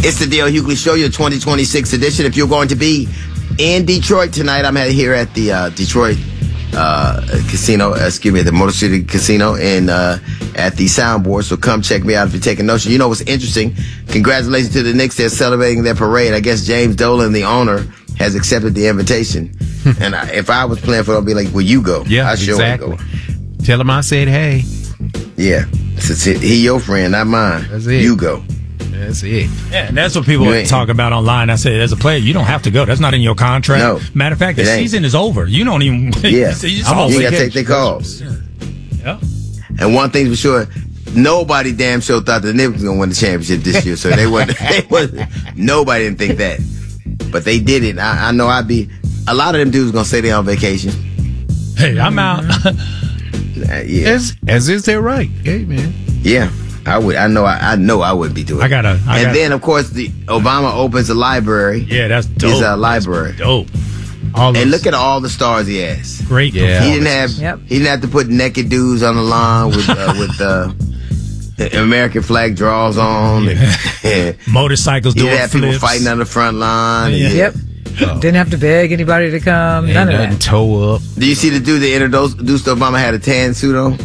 It's the D.L. Hughley Show, your 2026 edition. If you're going to be in Detroit tonight, I'm here at the Detroit casino, the Motor City Casino at the Soundboard. So come check me out if you're taking notes. You know what's interesting? Congratulations to the Knicks. They're celebrating their parade. I guess James Dolan, the owner, has accepted the invitation. And if I was playing for them, I'd be like, well, you go. Yeah, I sure exactly. would go. Tell him I said, hey. Yeah. He your friend, not mine. That's it. You go. That's it. Yeah, and that's what people talk about online. I said, as a player, you don't have to go. That's not in your contract. No, matter of fact, the season is over. You don't even. Yeah, you got to take their calls. Yeah. And one thing's for sure, nobody damn sure thought the Knicks was gonna win the championship this year. So they wasn't. Nobody didn't think that, but they did it. I know a lot of them dudes gonna say they on vacation. Hey, I'm out. Yeah, as is their right. Hey, man. Yeah. I would. I know I wouldn't be doing it. And then, of course, Obama opens a library. Yeah, that's dope. It's a library. That's dope. And look at all the stars he has. Great. Yeah. He didn't have to put naked dudes on the lawn with the American flag draws on. And motorcycles doing flips. People fighting on the front line. Yeah. Yep. Didn't have to beg anybody to come. None of that. Toe up. Do you see the dude that introduced Obama had a tan suit on?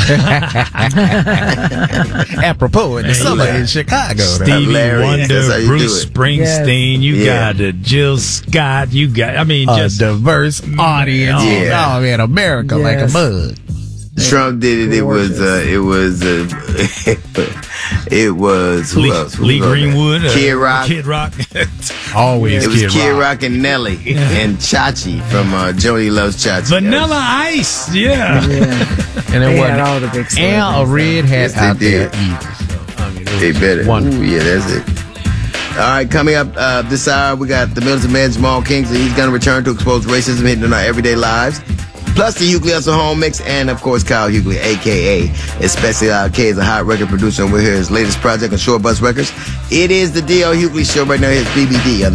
Apropos in the summer in Chicago. Stevie Wonder, Bruce Springsteen, you got Jill Scott, you got, just diverse audience. Yeah. Oh man, America like a mug. Trump did it. It was who else? Lee Greenwood, Kid Rock. Always it was Kid Rock and Nelly and Chachi from Jody Loves Chachi. Vanilla Ice, yeah. And it wasn't all the big and a red hat out there either. They better. Ooh, yeah, that's it. All right, coming up this hour, we got the Milton Man, Jamal Kingsley. He's going to return to expose racism hitting in our everyday lives. Plus the Hughley Hustle Home Mix, and of course Kyle Hughley, a.k.a. Especially K, is a hot record producer, and we're here his latest project on Short Bus Records. It is the D.L. Hughley Show right now. Here's BBD on